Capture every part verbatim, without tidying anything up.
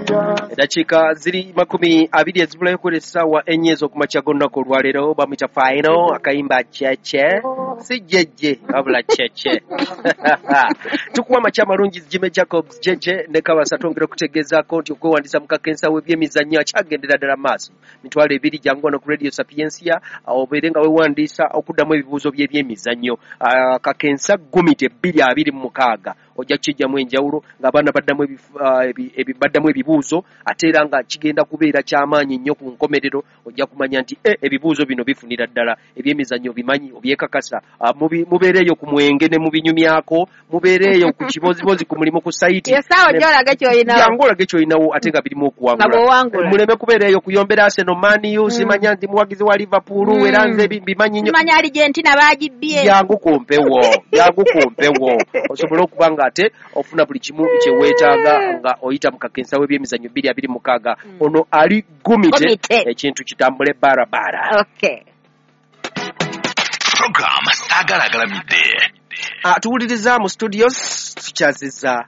Edakika ziri makumi abiri ezibulayo ku essaawa ennya ez'okumakya g'olunaku olwaleero bamuyita Final akayimba Cheche si jjejje wabula Cheche. Tukuwa amakya amalungi Jimmy Jacobs Jeje ne Kabasa twongera okutegeezaako nti okwewandiisa mu kakensa w'ebyemizannyo akyagendera ddala maaso mitwalo ebiri jangu wano ku Radio Sapiensia obeere nga weewandiisa okuddamu ebibuuzo by'ebyemizannyo kakensa gumite bbiri abiri mu mukaaga ojja kukijjamu enjawulo ng'abaana baddamu ebibuuzo ate era nga kigenda kubeera ky'amaanyi nnyo ku nkomerero ojja kumanya nti e ebibuuzo bino bifunira ddala ebyemizannyo bimanyi obyekakasa mubeereeyo ku mwenge ne mubinyumyako mubeereeyo ku kibozibozi ku mulimu ku sayiti jangu olage ky'olinawo ate nga birimu okuwangula muleme kubeereeyo kuyombera Arsenal Man U simanya nti muwagizi wa Liverpool era nze bimanyi nnyo simanya Argentina baagibbye jangu kumpewo jangu kumpewo osobola okuba nga ate ofuna buli kimu kye weetaaga nga oyita mu kakensa w'ebyemizannyo bbiri abiri mukaaga ono ali gumite ekintu kitambule barabara. Okay. Program Sagalagalamidde. Ah, tuwuliriza mu studios tukyaziza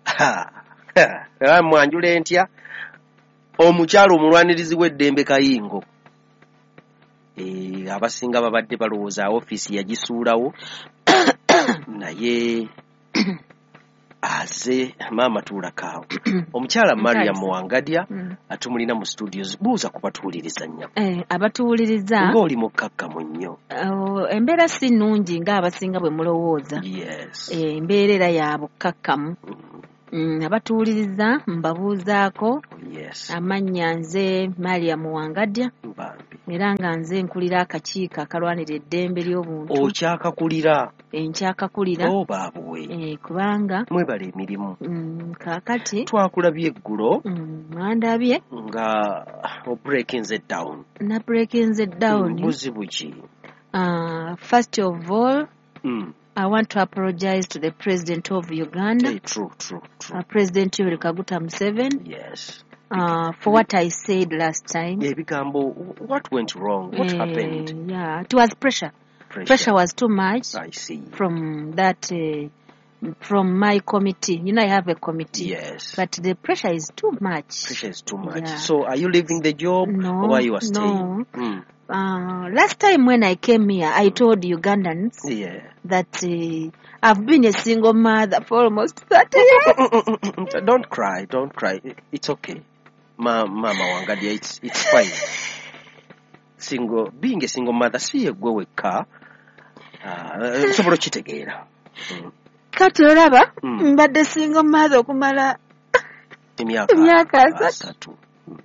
mwanjula entya omukyalo omulwanirizi w'eddembe Kayingo. E, abasinga babadde balowooza ofiisi yagisuulawo naye aze maama tuulakaawo omukyala Mariam Muwangadya atumulina mu studios buuza kubatuwuliriza nnyo eh, abatuwuliriza ng'oli mukkakkamu nnyo uh, embeera si nnungi ng'abasinga bwe mulowooza yes. eh, embeera ya bukkakkamu mm. mm, abatuwuliriza mbabuuzaako yes. amannya nze Mariam Muwangadya era nga nze nkulira akakiiko akalwanira eddembe ly'obuntu okyakakulira enkyakakulira oh, baabwe eh, kubanga mwebala emirimu mm, kaakati twakulabye eggulo mm, mwandabye nga obreakinze down na breakinze down buzibu ki uh, first of all mm. I want to apologize to the President of Uganda. Hey, true, true, true. Uh, President Yoweri Kaguta Museveni. Yes. Uh, for what I said last time. Yeah, Bigambo, what went wrong? What uh, happened? Yeah, it was pressure. pressure. Pressure was too much. I see. From that, uh, from my committee. You know, I have a committee. Yes. But the pressure is too much. Pressure is too much. Yeah. So, are you leaving the job? No. Or are you staying? No. Mm. Uh, last time when I came here, I told Ugandans yeah. that uh, I've been a single mother for almost thirty years. Don't cry, don't cry. It's okay. Ma, Mama Wangadya, it's, it's fine. Single, being a single mother, see a go with car. Sobola kitegeera. Kati olaba mbadde single mother okumala emyaka asatu.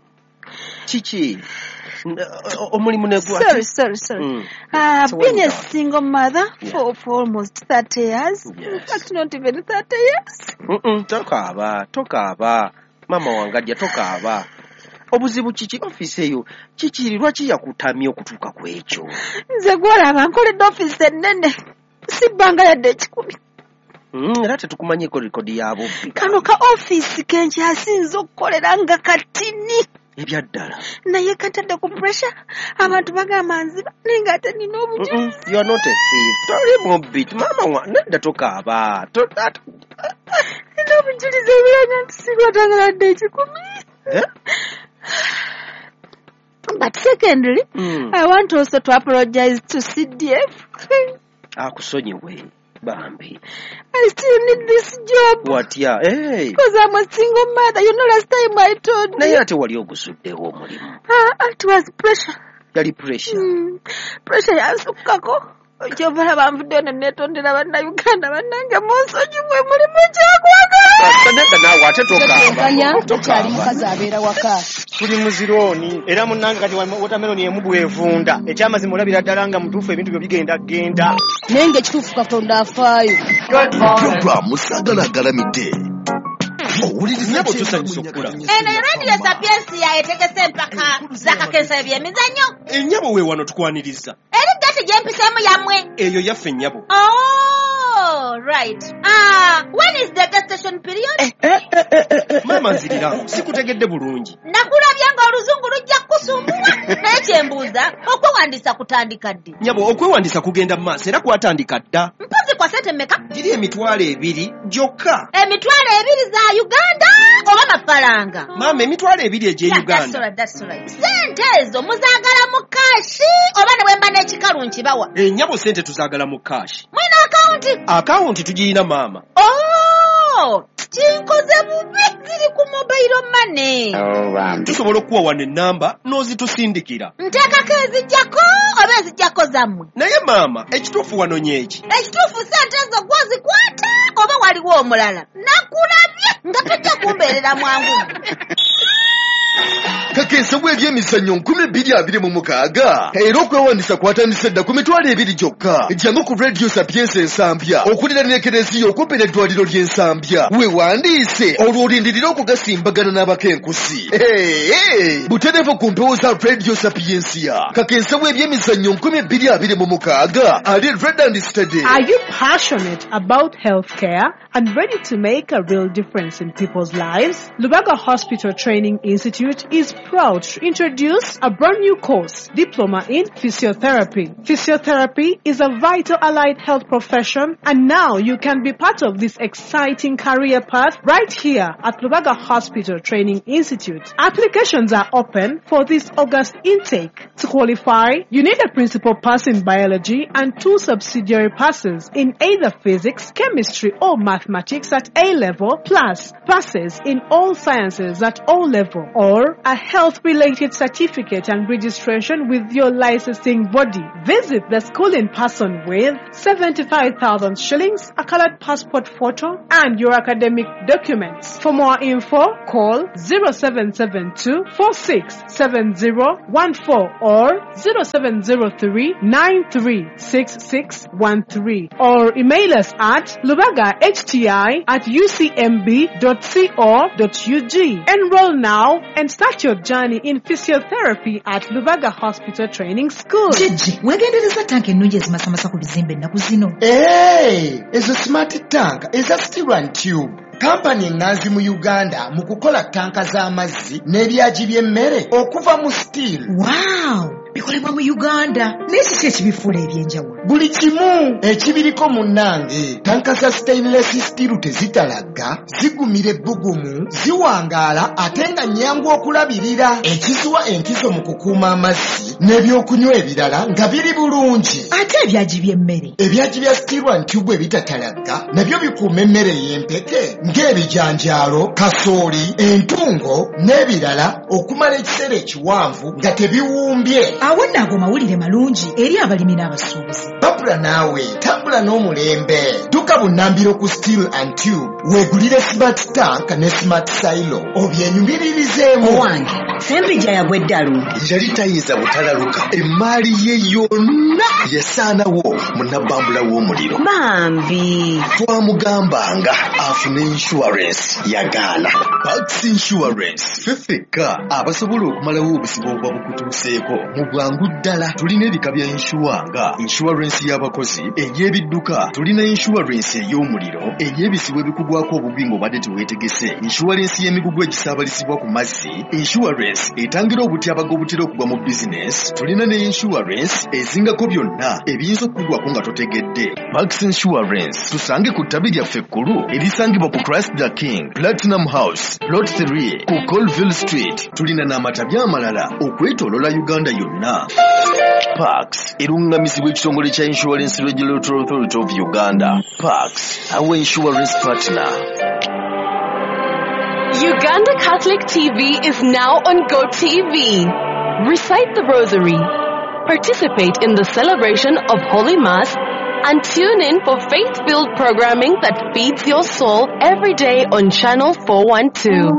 Kiki omulimu negwa sorry sorry sorry mm. I've uh, been a single mother yeah. for for almost thirty years. Yes. In fact not even thirty years. Mm -mm, tokaaba tokaaba Mama Wangadya tokaaba obuzibu kiki office eyo kiki lwaki yakutamya okutuuka ku ekyo nze gwolaba nkoledde office ennene si bbanga yadde ekikumi Mm, era tetukumanyiko rekodi yabo kano ka office kenshi asinze okukolera nga katini ebyaddala naye katadde ku pressure abantu bagamba nziba ninga ate nina obujulizi. mm -mm, you are not a thief. Toli mobit mama wa nedda tokaaba nina obujulizi ebiranga nti sigwatangaladde ekikumi eh? But secondly mm. I want also to apologize to C D F. Akusonyiwe Bambi. I still need this job. What yeah? Hey. Because I'm a single mother. You know last time I told you. Naye ate wali ogusuddewo omulimu. Ah, it was pressure. Yali pressure. Mm. Pressure yasukkako. Kyova banvudde ne netondera bannayuganda bannange munsonyi mwe mulimu kyakwagala. Kadeka naawe ate tokaaba. Tokyali mukazi abeera waka. Tuli muzironi era munnange kati watermelon emu bwevunda ekyamazima olabira ddala nga mutuufu ebintu byo bigenda genda nenge kituufu Katonda afaayo. Program Sagalagalamidde. Nyabo tusanyusukula. Eno Radio Sapiensia etegese empaka zakakensa ebyemizannyo. Ennyabo we wano tukwaniriza. Eri gati gyempisemu yamwe. Eyo yaffe ennyabo. Oh, right. Ah, when is the gestation period? Mama nzirira, sikutegedde bulungi. Nakula olabye nga oluzungu lujja kusumbuwa naye kyembuuza okwewandiisa kutandika ddi nyabo okwewandiisa kugenda mu maaso era kwatandika dda mpozi kwa sente mmeka giri emitwalo ebiri gyokka emitwalo ebiri za uganda oba mafalanga maama emitwalo ebiri egy'euganda sente ezo muzaagala mu kaashi oba ne bwemba n'ekikalu nkibawa ennyabo sente tuzaagala mu kaashi mwina akawunti akawunti tugiyina maama oh kinkoze bubi ziri ku mobile money tusobola okuwa wano ennamba n'ozitusindikira nteekako ezijjako oba ezijjako zammwe naye maama ekituufu wano nyeki ekituufu sente ezo gwozikwata oba waliwo omulala nakulabye nga tojja kumbeerera mwangu kakensa bw'ebyemizannyo nkumi bbiri abiri mu mukaaga era okwewandiisa kwatandise dda ku mitwalo ebiri gyokka jjangu ku radio sapiensi ensambya okuliraana ekereziya okumpi n'eddwaliro ly'ensambya weewandiise olwo olindirire okugasimbagana n'abakenkusi butereevu ku mpewo za radio sapiensiya kakensa bw'ebyemizannyo nkumi bbiri abiri mu mukaaga ali red and steady. Are you passionate about healthcare and ready to make a real difference in people's lives? Lubaga Hospital Training Institute is proud to introduce a brand new course, Diploma in Physiotherapy. Physiotherapy is a vital allied health profession, and now you can be part of this exciting career path right here at Lubaga Hospital Training Institute. Applications are open for this August intake. To qualify, you need a principal pass in biology and two subsidiary passes in either physics, chemistry, or mathematics at A level, plus passes in all sciences at O level, or a health-related certificate and registration with your licensing body. Visit the school in person with seventy-five thousand shillings, a colored passport photo, and your academic documents. For more info, call zero seven seven two four six seven zero one four or zero seven zero three nine three six six one three or email us at lubagahti at u c m b dot co dot u g. Enroll now and start your journey in physiotherapy at Lubaga Hospital Training School. Jeje, wegendereza tank ennungi ezimasamasa ku bizimbe ennaku zino. Hey, ezo smart tank eza steel and tube. Kampani enganzi mu Uganda mu kukola tanka z'amazzi n'ebyagi by'emmere okuva mu steel. Wow! Bikolebwa mu Uganda. N'ekiki ekibifuula ebyenjawulo? Buli kimu ekibiriko munnange. Tanka za stainless steel tezitalagga, zigumira ebbugumu, ziwangaala ate nga nnyangu okulabirira. Ekizuwa enkizo mu kukuuma amazzi n'ebyokunywa ebirala nga biri bulungi. Ate ebyagi by'emmere? Ebyagi bya steel and tube ebitatalagga nabyo bikuuma emmere y'empeke ng'ebijanjaalo, kasooli, entungo n'ebirala okumala ekiseera ekiwanvu nga tebiwumbye. Awo nno ago mawulire malungi eri abalimi n'abasuubuzi. Babula naawe tambula n'omulembe. Dduka bunnambiro ku steel and tube weegulire smart tank ne smart silo obyenyumiririzemu. Owange sempija yagwe ddalu yali tayinza butalaluka emmaali ye yonna yasaanawo munnabbambula w'omuliro. bambi twamugambanga afune insurance yagaana. Pax Insurance fefeka abasobola okumalawo obusibo obuba bukutuuseeko mu bwangu ddala. Tulina ebika bya inshuwa nga insurance y'abakozi, ey'ebidduka, tulina insurance ey'omuliro, ey'ebisibo ebikugwako obubi ng'obadde teweetegese, insurance y'emigugu egisaabalisibwa ku mazzi, insurance etangira obutyabaga obutera okugwa mu business, tulina ne insurance ezingako byonna ebiyinza okukugwako nga totegedde. Pax Insurance tusange ku ttabi lyaffe ekkulu erisangibwa ku Christ the King, Platinum House, Plot three ku Colville Street. Tulina n'amatabi amalala okwetoolola Uganda yonna. Pax erungamizibwa ekitongole kya Insurance Regulatory Authority of Uganda. Pax, our insurance partner. Uganda Catholic T V is now on GoTV. Recite the Rosary, participate in the celebration of Holy Mass, and tune in for faith-filled programming that feeds your soul every day on Channel four one two.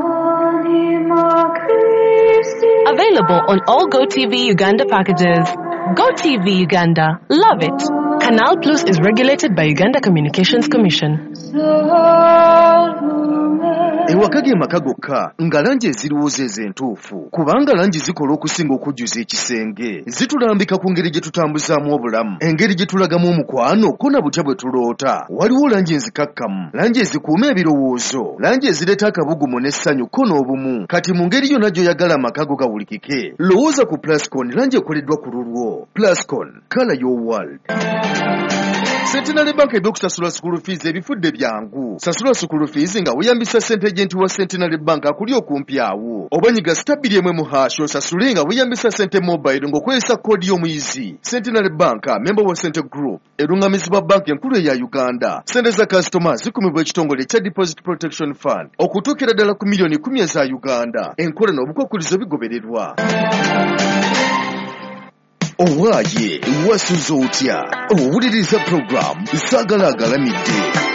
Available on all GoTV Uganda packages. GoTV Uganda. Love it. Canal Plus is regulated by Uganda Communications Commission. ewaka ge maka gokka nga langi eziriwooza ez'entuufu kubanga langi zikola okusinga okujjuza ekisenge zitulambika ku ngeri gye tutambuzaamu obulamu engeri gye tulagamu omukwano ko na butya bwe tuloota waliwo langi enzikakkamu langi ezikuuma ebirowoozo langi ezireeta akabugumu n'essanyu ko n'obumu kati mu ngeri yonna gy'oyagala amaka go gawulikike lowooza ku Plascon langi ekoleddwa ku lulwo Plascon color your world. Centenary Bank ebyokusasula school fees ebifudde byangu. Sasula school fees nga weyambisa ssente agenti wa Centenary Bank akuli okumpi awo. Oba nyiga stabili emwe mu hash osasule nga weyambisa ssente mobile ng'okozesa koodi y'omuyizi. Centenary Bank member wa Centre Group erungamizibwa banka enkulu eya Uganda. Ssente za customer zikumibwa ekitongole kya Deposit Protection Fund okutuukira ddala ku miliyoni kumi eza Uganda. Enkola n'obukwakkulizo bigobererwa. Owaaye wasuza otya owuliriza program Saagala agalamidde